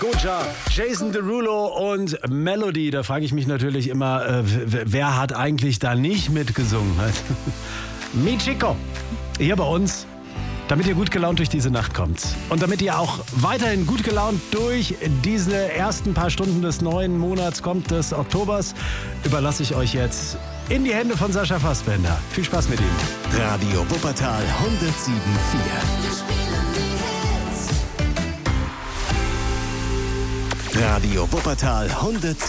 Goja, Jason Derulo und Melody. Da frage ich mich natürlich immer, wer hat eigentlich da nicht mitgesungen? Michiko, hier bei uns, damit ihr gut gelaunt durch diese Nacht kommt. Und damit ihr auch weiterhin gut gelaunt durch diese ersten paar Stunden des neuen Monats kommt, des Oktobers, überlasse ich euch jetzt in die Hände von Sascha Fassbender. Viel Spaß mit ihm. Radio Wuppertal 107.4. Radio Wuppertal 107.4.